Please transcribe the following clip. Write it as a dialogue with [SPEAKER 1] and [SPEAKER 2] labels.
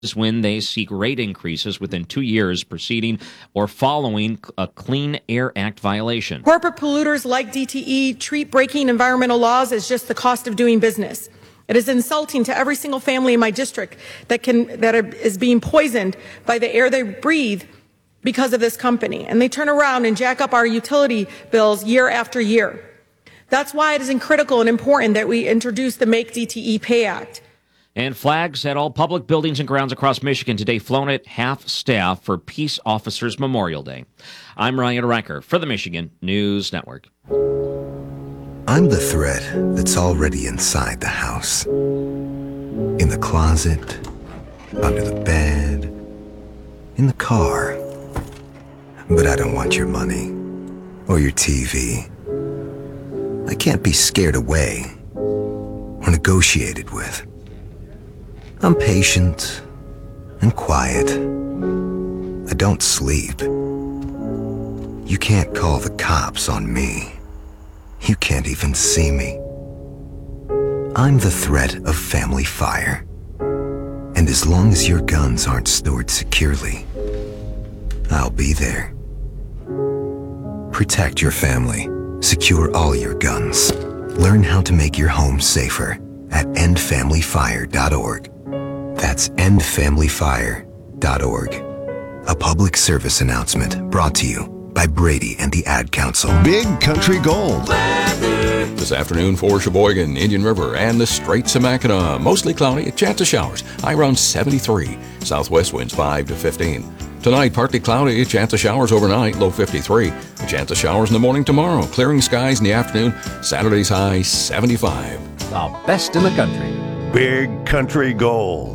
[SPEAKER 1] when they seek rate increases within 2 years preceding or following a Clean Air Act violation.
[SPEAKER 2] Corporate polluters like DTE treat breaking environmental laws as just the cost of doing business. It is insulting to every single family in my district that is being poisoned by the air they breathe because of this company. And they turn around and jack up our utility bills year after year. That's why it is critical and important that we introduce the Make DTE Pay Act.
[SPEAKER 1] And flags at all public buildings and grounds across Michigan today flown at half staff for Peace Officers Memorial Day. I'm Ryan Recker for the Michigan News Network.
[SPEAKER 3] I'm the thread that's already inside the house. In the closet, under the bed, in the car. But I don't want your money or your TV. I can't be scared away or negotiated with. I'm patient and quiet. I don't sleep. You can't call the cops on me. You can't even see me. I'm the threat of family fire. And as long as your guns aren't stored securely, I'll be there. Protect your family. Secure all your guns. Learn how to make your home safer at endfamilyfire.org. That's endfamilyfire.org. A public service announcement brought to you by Brady and the Ad Council.
[SPEAKER 4] Big Country Gold.
[SPEAKER 5] This afternoon for Sheboygan, Indian River, and the Straits of Mackinac. Mostly cloudy, a chance of showers. High around 73. Southwest winds 5 to 15. Tonight, partly cloudy, a chance of showers overnight, low 53. A chance of showers in the morning tomorrow. Clearing skies in the afternoon. Saturday's high 75.
[SPEAKER 6] The best in the country.
[SPEAKER 4] Big Country Gold.